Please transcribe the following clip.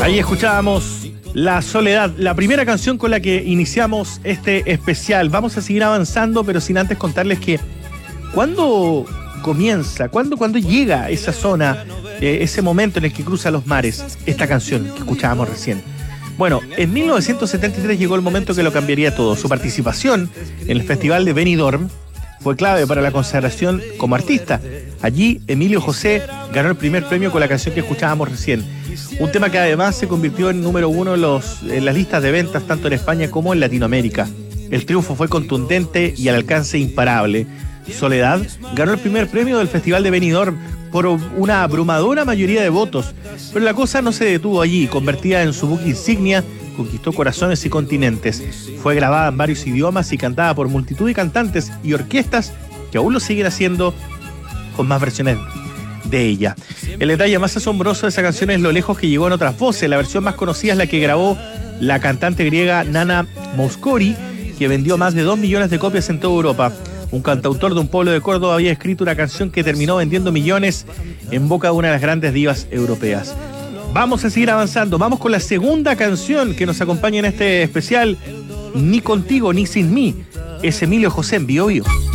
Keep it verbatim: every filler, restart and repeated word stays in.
Ahí escuchábamos La Soledad, la primera canción con la que iniciamos este especial. Vamos a seguir avanzando, pero sin antes contarles que ¿cuándo comienza, cuándo, cuándo llega esa zona, eh, ese momento en el que cruza los mares, esta canción que escuchábamos recién? Bueno, en mil novecientos setenta y tres llegó el momento que lo cambiaría todo. Su participación en el Festival de Benidorm fue clave para la consagración como artista. Allí, Emilio José ganó el primer premio con la canción que escuchábamos recién. Un tema que además se convirtió en número uno en, los, en las listas de ventas tanto en España como en Latinoamérica. El triunfo fue contundente y al alcance imparable. Soledad ganó el primer premio del Festival de Benidorm por una abrumadora mayoría de votos. Pero la cosa no se detuvo allí. Convertida en su buque insignia, conquistó corazones y continentes. Fue grabada en varios idiomas y cantada por multitud de cantantes y orquestas que aún lo siguen haciendo con más versiones de ella. El detalle más asombroso de esa canción es lo lejos que llegó en otras voces. La versión más conocida es la que grabó la cantante griega Nana Mouskouri, que vendió más de dos millones de copias en toda Europa. Un cantautor de un pueblo de Córdoba había escrito una canción que terminó vendiendo millones en boca de una de las grandes divas europeas. Vamos a seguir avanzando. Vamos con la segunda canción que nos acompaña en este especial. Ni contigo ni sin mí. Es Emilio José en Bio Bio.